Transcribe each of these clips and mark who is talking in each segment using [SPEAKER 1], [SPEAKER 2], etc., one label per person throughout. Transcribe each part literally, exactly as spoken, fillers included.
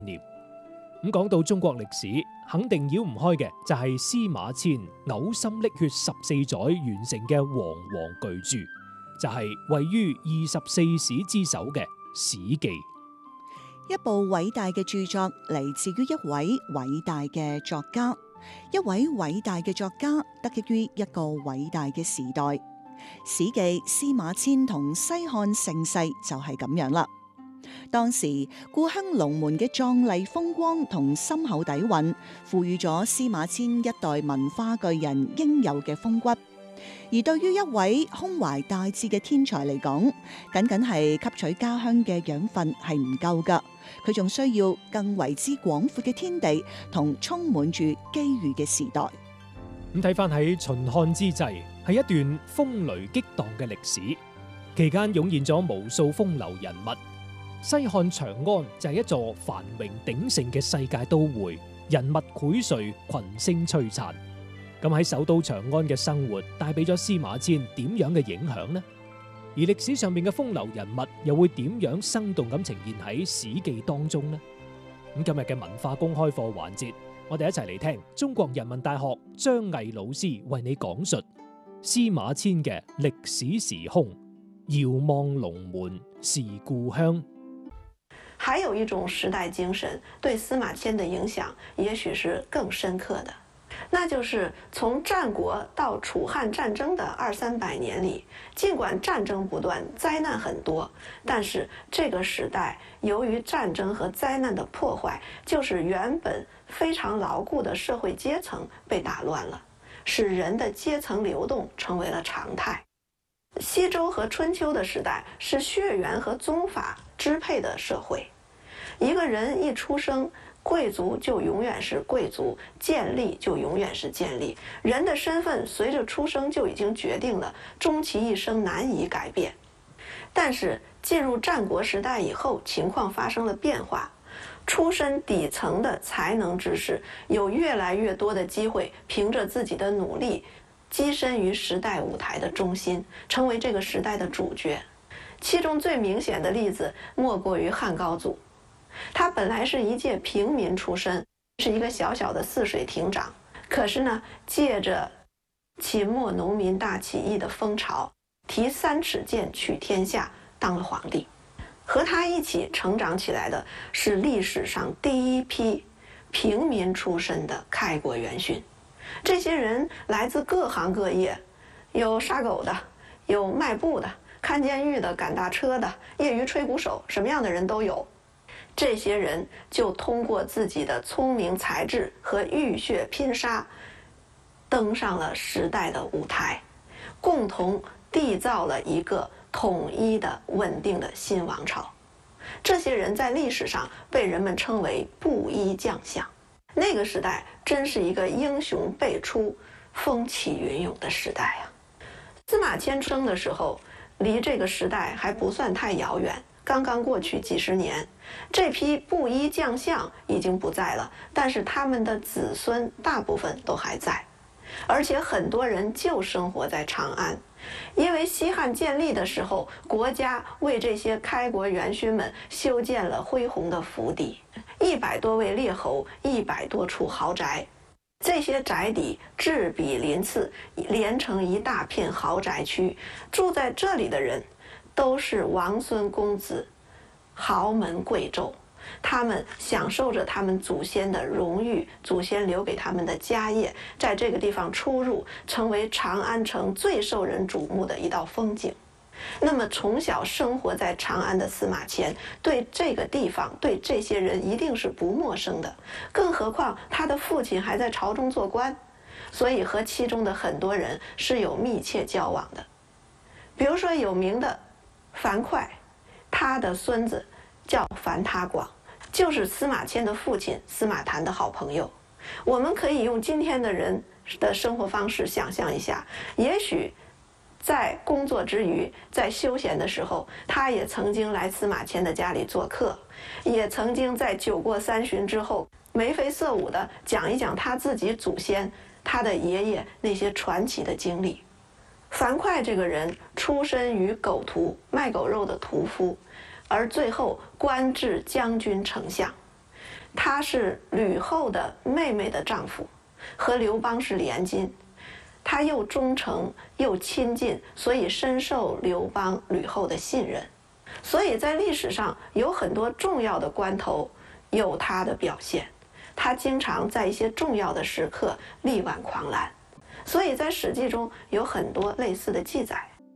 [SPEAKER 1] 念。咁講到中國歷史，肯定繞唔開嘅就係司馬遷嘔心瀝血十四載完成嘅煌煌巨著，就係、是、位於二十四史之首嘅《史記》。
[SPEAKER 2] 一部偉大嘅著作嚟自於一位偉大嘅作家，一位偉大嘅作家得益於一個偉大嘅時代。《史記》司馬遷同西漢盛世就係咁樣啦。當時故鄉龍門嘅壯麗風光同深厚底蘊，賦予咗司馬遷一代文化巨人應有嘅風骨。而對於一位胸懷大志嘅天才嚟講，僅僅係吸取家鄉嘅養分係唔夠噶，佢仲需要更為之廣闊嘅天地同充滿住機遇嘅時代。
[SPEAKER 1] 咁睇翻喺秦漢之際，係一段風雷激盪嘅歷史，期間湧現咗無數風流人物。西漢長安就係一座繁榮鼎盛嘅世界都會，人物薈萃，群星璀璨。咁喺首都長安嘅生活帶俾咗司馬遷點樣嘅影響呢？而歷史上面嘅風流人物又會點樣生動咁呈現喺《史記》當中呢？咁今日嘅文化公開課環節，我哋一齊嚟聽中國人民大學張毅老師為你講述司馬遷嘅歷史時空。遙望龍門是故鄉。
[SPEAKER 3] 還有一種時代精神對司馬遷的影響也許是更深刻的，那就是從戰國到楚漢戰爭的二三百年裡，儘管戰爭不斷，災難很多，但是這個時代由於戰爭和災難的破壞，就是原本非常牢固的社會階層被打亂了，使人的階層流動成為了常態。西周和春秋的時代是血緣和宗法支配的社會，一個人一出生，貴族就永遠是貴族，賤吏就永遠是賤吏，人的身份隨着出生就已經決定了，終其一生難以改變。但是進入戰國時代以後，情況發生了變化，出身底層的才能之士有越來越多的機會，憑着自己的努力躋身於時代舞台的中心，成為這個時代的主角。其中最明顯的例子莫過於漢高祖，他本來是一介平民出身，是一個小小的泗水亭長，可是呢，借着秦末農民大起義的風潮，提三尺劍取天下，當了皇帝。和他一起成長起來的是歷史上第一批平民出身的開國元勳。這些人來自各行各業，有殺狗的，有賣布的，看監獄的，趕大車的，業餘吹鼓手，什麼樣的人都有。這些人就通過自己的聰明才智和浴血拼殺，登上了時代的舞台，共同締造了一個統一的穩定的新王朝。這些人在歷史上被人們稱為布衣將相。那個時代真是一個英雄輩出、風起雲湧的時代啊！司馬遷生的時候，離這個時代還不算太遙遠，剛剛過去幾十年。這批布衣將相已經不在了，但是他們的子孫大部分都還在，而且很多人就生活在長安。因為西漢建立的時候，國家為這些開國元勳們修建了恢宏的府邸，一百多位列侯，一百多處豪宅，這些宅邸陟比鄰次，連成一大片豪宅區。住在這裡的人都是王孫公子，豪門貴胄，他們享受着他們祖先的榮譽，祖先留給他們的家業，在這個地方出入，成為長安城最受人矚目的一道風景。那麼從小生活在長安的司馬遷，對這個地方，對這些人一定是不陌生的，更何況他的父親還在朝中做官，所以和其中的很多人是有密切交往的。比如說有名的樊噲，他的孫子叫樊他廣，就是司馬遷的父親司馬談的好朋友。我們可以用今天的人的生活方式想象一下，也許在工作之餘，在休閒的時候，他也曾經來司馬遷的家裡做客，也曾經在酒過三巡之後，眉飛色舞地講一講他自己祖先、他的爺爺那些傳奇的經歷。樊噲這個人出身於狗屠，賣狗肉的屠夫，而最後官至將軍丞相。 他是吕后的妹妹的丈夫，和刘邦是连襟，他又忠诚又亲近，所以深受刘邦、吕后的信任。所以在历史上有很多重要的关头有他的表现，他经常在一些重要的时刻力挽狂澜，所以在《史记》中有很多类似的記載。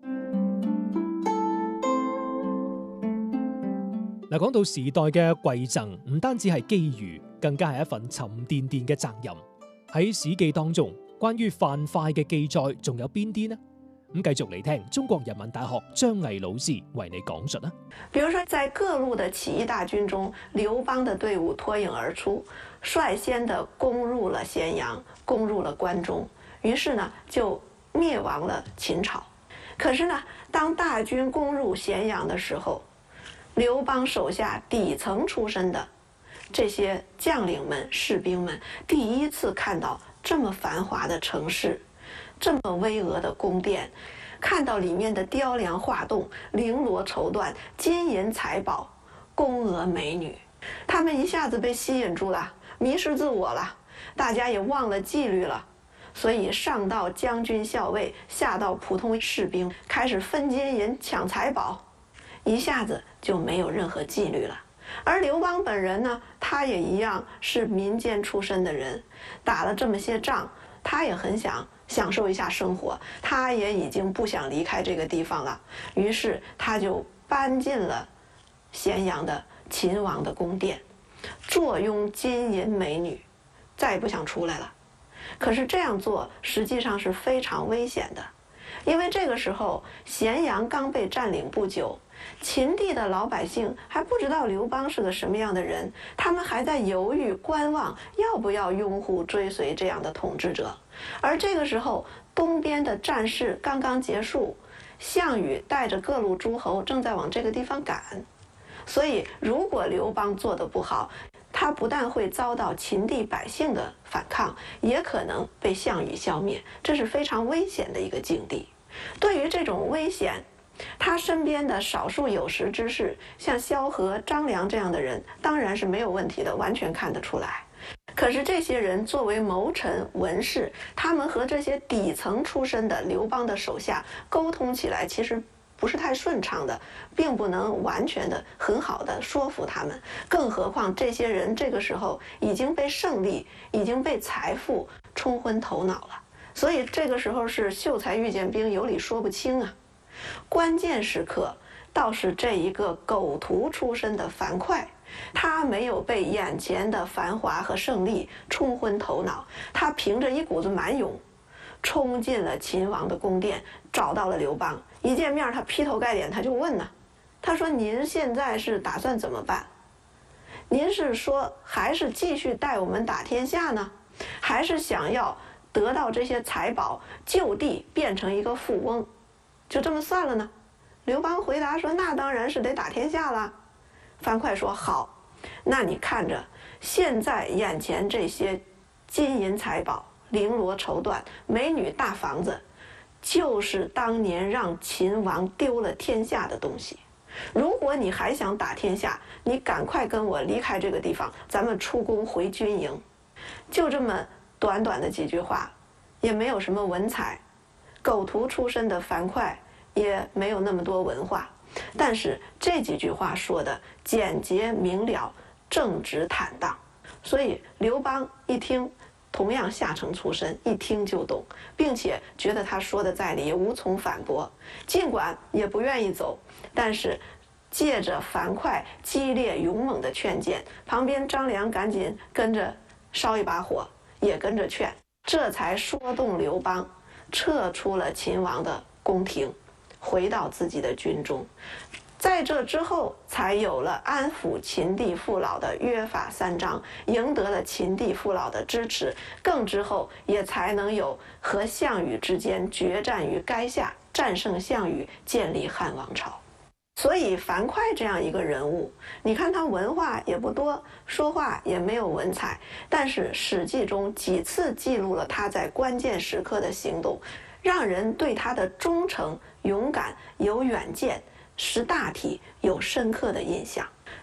[SPEAKER 1] 嗱，講到時代嘅饋贈，唔單止係機遇，更加係一份沉甸甸嘅責任。喺《史記》當中，關於樊噲嘅記載仲有邊啲呢？咁繼續嚟聽中國人民大學張毅老師為你講述啦。
[SPEAKER 3] 比如說，在各路的起義大軍中，劉邦的隊伍脫穎而出，率先的攻入了咸陽，攻入了關中，於是呢就滅亡了秦朝。可是呢，當大軍攻入咸陽的時候，劉邦手下底層出身的這些將領們、士兵們，第一次看到這麼繁華的城市，這麼巍峨的宮殿，看到裡面的雕梁畫棟、绫羅綢緞、金銀財寶、宮娥美女，他們一下子被吸引住了，迷失自我了，大家也忘了紀律了。所以上到將軍校尉，下到普通士兵，開始分金銀搶財寶，一下子就沒有任何紀律了。而劉邦本人呢，他也一樣是民間出身的人，打了這麼些仗，他也很想享受一下生活，他也已經不想離開這個地方了，於是他就搬進了咸陽的秦王的宮殿，坐擁金銀美女，再也不想出來了。可是這樣做實際上是非常危險的，因為這個時候咸陽剛被佔領不久，秦地的老百姓還不知道劉邦是個什麼樣的人，他們還在猶豫觀望，要不要擁護追隨這樣的統治者。而這個時候，東邊的戰事剛剛結束，項羽帶着各路諸侯正在往這個地方趕，所以如果劉邦做得不好，他不但會遭到秦地百姓的反抗，也可能被項羽消滅，這是非常危險的一個境地。對於這種危險，他身邊的少數有識之士，像蕭何、張良這樣的人，當然是沒有問題的，完全看得出來。可是這些人作為謀臣文士，他們和這些底層出身的劉邦的手下溝通起來，其實不是太順暢的，並不能完全的很好的說服他們。更何況這些人這個時候已經被勝利、已經被財富沖昏頭腦了，所以這個時候是秀才遇見兵，有理說不清啊。關鍵時刻倒是這一個狗徒出身的樊噲，他沒有被眼前的繁華和勝利沖昏頭腦，他憑着一股子蠻勇衝進了秦王的宮殿，找到了劉邦。一見面他劈頭蓋臉他就問呢，他說您現在是打算怎麼辦？您是說還是繼續帶我們打天下呢，還是想要得到這些財寶就地變成一個富翁，就這麼算了呢？劉邦回答說，那當然是得打天下了。樊噲說，好，那你看着現在眼前這些金銀財寶、绫羅綢緞、美女大房子，就是當年讓秦王丟了天下的東西。如果你還想打天下，你趕快跟我離開這個地方，咱們出宮回軍營。就這麼短短的幾句話，也沒有什麼文采，狗徒出身的樊噲也沒有那麼多文化，但是這幾句話說的簡潔明了、正直坦蕩，所以劉邦一聽，同樣下層出身，一聽就懂，並且覺得他說的在理，也無從反駁，儘管也不願意走，但是借着樊噲激烈勇猛的勸諫，旁邊張良趕緊跟着燒一把火，也跟着勸，這才說動劉邦撤出了秦王的宮廷，回到自己的軍中。在這之後，才有了安撫秦地父老的約法三章，贏得了秦地父老的支持。更之後，也才能有和項羽之間決戰於垓下，戰勝項羽，建立漢王朝。所以樊噲這樣一個人物，你看他文化也不多，說話也沒有文采，但是《史記》中幾次記錄了他在關鍵時刻的行動，讓人對他的忠誠、勇敢、有遠見、識大體有深刻的印象。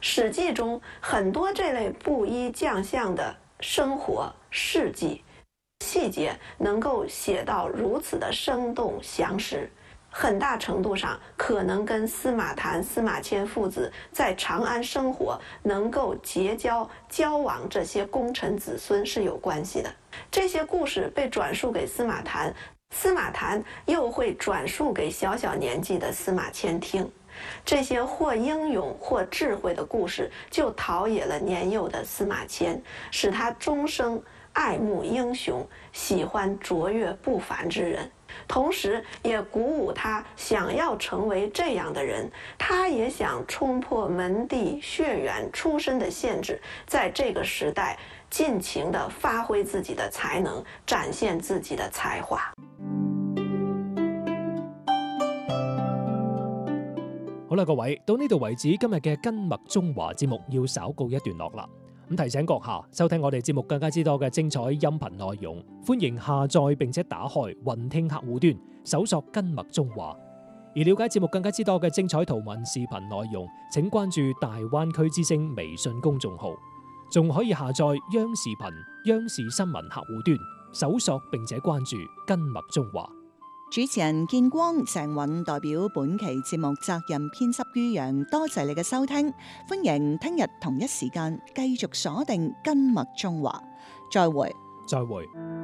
[SPEAKER 3] 史记》中很多这类布衣将相的生活事迹细节能够写到如此的生动详实，很大程度上可能跟司马谈、司马迁父子在长安生活，能够结交交往这些功臣子孙是有关系的。这些故事被转述给司马谈，司马谈又会转述给小小年纪的司马迁听。这些或英勇或智慧的故事，就陶冶了年幼的司马迁，使他终生爱慕英雄，喜欢卓越不凡之人，同时也鼓舞他想要成为这样的人。他也想冲破门第血缘出身的限制，在这个时代尽情地发挥自己的才能，展现自己的才华。
[SPEAKER 1] 好啦，各位，到呢度為止，今日嘅根脈中華節目要稍告一段落啦。咁提醒閣下收聽我哋節目更加之多嘅精彩音頻內容，歡迎下載並且打開雲聽客戶端，搜索根脈中華。而了解節目更加之多嘅精彩圖文視頻內容，請關注大灣區之聲微信公眾號，仲可以下載央視頻、央視新聞客戶端，搜索並且關注根脈中華。
[SPEAKER 2] 主持人建光、鄭韻代表本期節目責任編輯于洋，多謝你嘅收聽，歡迎聽日同一時間繼續鎖定根脈中華，再會。
[SPEAKER 1] 再會。